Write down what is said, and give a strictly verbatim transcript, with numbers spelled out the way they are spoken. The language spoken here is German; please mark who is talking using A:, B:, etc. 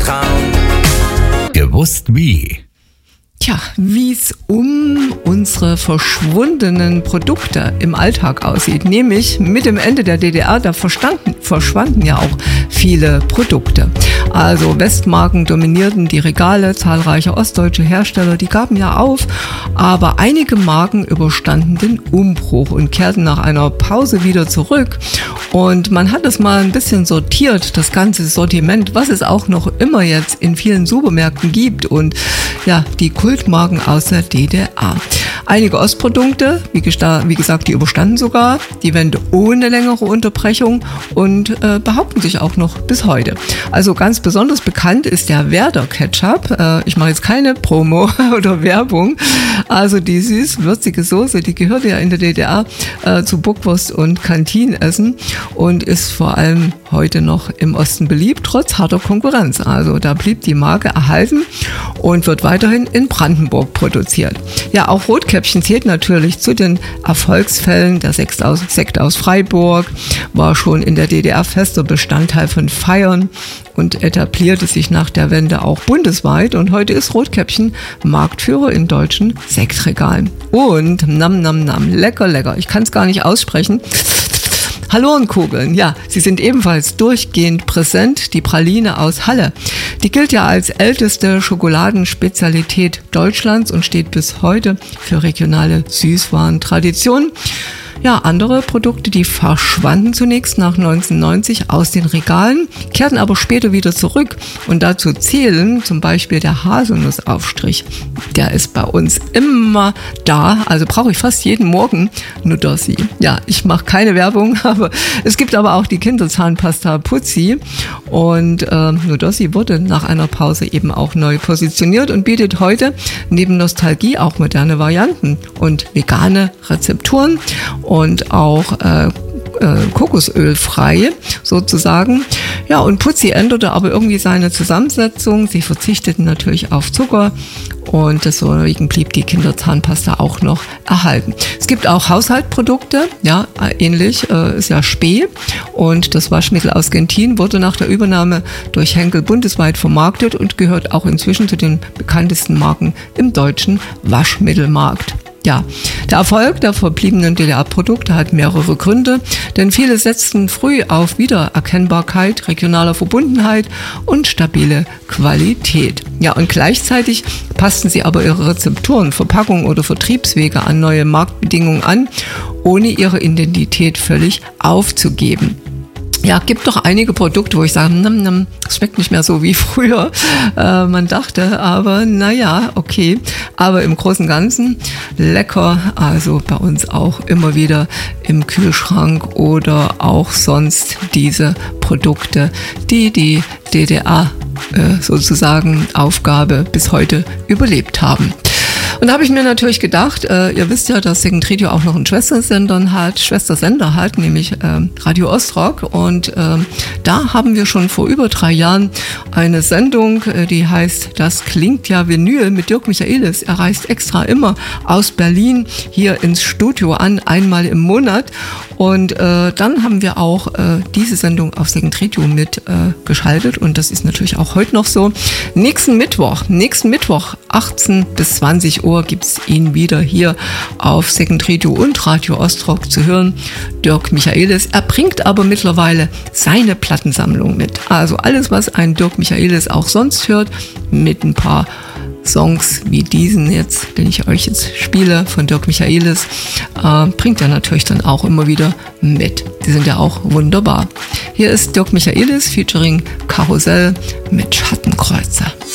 A: Traum.
B: Gewusst wie.
C: Tja, wie es um unsere verschwundenen Produkte im Alltag aussieht. Nämlich mit dem Ende der D D R, da verstanden, verschwanden ja auch viele Produkte. Also Westmarken dominierten die Regale, zahlreiche ostdeutsche Hersteller, die gaben ja auf. Aber einige Marken überstanden den Umbruch und kehrten nach einer Pause wieder zurück. Und man hat es mal ein bisschen sortiert, das ganze Sortiment, was es auch noch immer jetzt in vielen Supermärkten gibt. Und ja, die Kultmarken aus der D D R. Einige Ostprodukte, wie gesagt, die überstanden sogar die Wende ohne längere Unterbrechung und äh, behaupten sich auch noch bis heute. Also ganz besonders bekannt ist der Werder Ketchup. Äh, ich mache jetzt keine Promo oder Werbung. Also die süß-würzige Soße, die gehörte ja in der D D R äh, zu Bockwurst und Kantinenessen und ist vor allem heute noch im Osten beliebt, trotz harter Konkurrenz. Also da blieb die Marke erhalten und wird weiterhin in Brandenburg produziert. Ja, auch Rotkäppchen zählt natürlich zu den Erfolgsfällen. Der Sekt aus, Sekt aus Freiburg war schon in der D D R fester Bestandteil von Feiern und etablierte sich nach der Wende auch bundesweit. Und heute ist Rotkäppchen Marktführer in deutschen Sektregalen. Und nam nam nam, lecker, lecker. Ich kann es gar nicht aussprechen. Hallornkugeln, ja, sie sind ebenfalls durchgehend präsent. Die Praline aus Halle, die gilt ja als älteste Schokoladenspezialität Deutschlands und steht bis heute für regionale Süßwarentraditionen. Ja, andere Produkte, die verschwanden zunächst nach neunzehnhundertneunzig aus den Regalen, kehrten aber später wieder zurück. Und dazu zählen zum Beispiel der Haselnussaufstrich. Der ist bei uns immer da, also brauche ich fast jeden Morgen Nudossi. Ja, ich mache keine Werbung, aber es gibt aber auch die Kinderzahnpasta Putzi. Und äh, Nudossi wurde nach einer Pause eben auch neu positioniert und bietet heute neben Nostalgie auch moderne Varianten und vegane Rezepturen. Und auch äh, äh, Kokosölfrei sozusagen. Ja, und Putzi änderte aber irgendwie seine Zusammensetzung. Sie verzichteten natürlich auf Zucker und deswegen blieb die Kinderzahnpasta auch noch erhalten. Es gibt auch Haushaltsprodukte, ja, ähnlich äh, ist ja Spee. Und das Waschmittel aus Gentin wurde nach der Übernahme durch Henkel bundesweit vermarktet und gehört auch inzwischen zu den bekanntesten Marken im deutschen Waschmittelmarkt. Ja, der Erfolg der verbliebenen D D R-Produkte hat mehrere Gründe, denn viele setzten früh auf Wiedererkennbarkeit, regionale Verbundenheit und stabile Qualität. Ja, und gleichzeitig passten sie aber ihre Rezepturen, Verpackungen oder Vertriebswege an neue Marktbedingungen an, ohne ihre Identität völlig aufzugeben. Ja, gibt doch einige Produkte, wo ich sage, nam, nam, das schmeckt nicht mehr so wie früher äh, man dachte, aber naja, okay. Aber im Großen und Ganzen lecker, also bei uns auch immer wieder im Kühlschrank oder auch sonst diese Produkte, die die D D R äh, sozusagen Aufgabe bis heute überlebt haben. Und da habe ich mir natürlich gedacht, äh, ihr wisst ja, dass Second Radio auch noch einen Schwestersender hat, Schwestersender hat, nämlich äh, Radio Ostrock. Und äh, da haben wir schon vor über drei Jahren eine Sendung, äh, die heißt Das klingt ja Vinyl mit Dirk Michaelis. Er reist extra immer aus Berlin hier ins Studio an, einmal im Monat. Und äh, dann haben wir auch äh, diese Sendung auf Second Radio mit äh, geschaltet und das ist natürlich auch heute noch so. Nächsten Mittwoch, nächsten Mittwoch, achtzehn bis zwanzig Uhr gibt's ihn wieder hier auf Second Radio und Radio Ostrock zu hören. Dirk Michaelis, er bringt aber mittlerweile seine Plattensammlung mit. Also alles, was ein Dirk Michaelis auch sonst hört, mit ein paar Songs wie diesen jetzt, den ich euch jetzt spiele, von Dirk Michaelis, äh, bringt er natürlich dann auch immer wieder mit. Die sind ja auch wunderbar. Hier ist Dirk Michaelis featuring Karussell mit Schattenkreuzer.